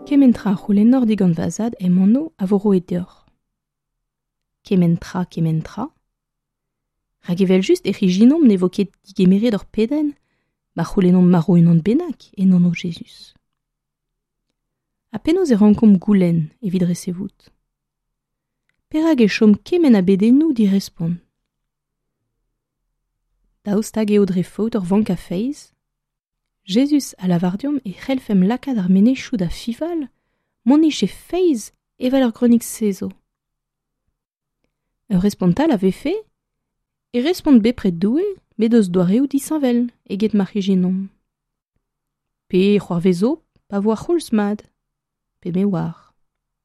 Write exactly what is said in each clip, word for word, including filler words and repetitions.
Kementra c'houlenor digant vazad e manno a voro e deoc'h. Kementra, kementra. Rak evel just e riginom ne vo ket digemeret ur peden, ma c'houlenom marro unan bennak e non o Jesus. A penaos e rankom goulenn evit resevout. Perak e chom kemen a bedennoù di respont. Daoustag eo dre faot ur vank a feiz, Jesus a lavardiom e c'hellfem lakad ar menezioù da fival, monnich e feiz evel ur gronig sezo. Ur respontal a vefe, e respont bepred doue, met eus doareoù disanvel, eget marcijinom. Pe c'hoarvezo, pa vo ar c'houlz mad, pe me war.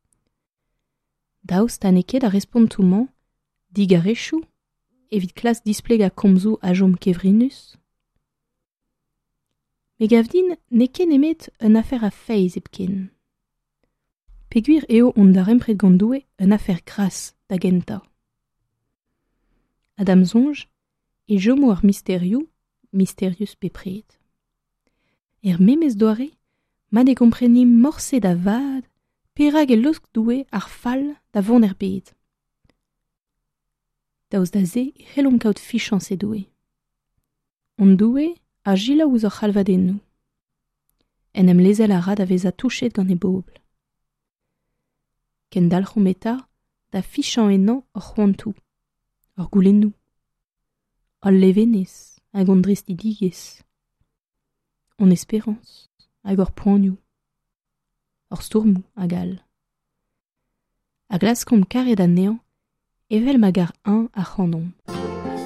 Daoust a neket a respontoù-mañ, dig a rechou, evit klas displeg a komzo a jom kevrinus. Me gav din ne ken emet un afer a feiz epken. Peguir eo on da rempred gandoue un afer gras da genta. Adam zonj, e jomo ar misterioù, misterius bepred. Er memez doare, mat e kompreni morse da vad, perak e losk doue ar fall da vont er bed. Daoust da ze e c'hellom kaout fichans e doue. On doue a jila ouz ur c'halvadennoù. En em lezel a ra da vez a touchet gant e bobl. Ken dalc'hom eta da fichan ennañ ur c'hoantoù, ur goulennoù. Ul levenez hag on dristidigez. On espérance hag ur poanioù. Ur stourmoù hag all. A glaskomp karet anezhañ evel ma gar un a c'hanon.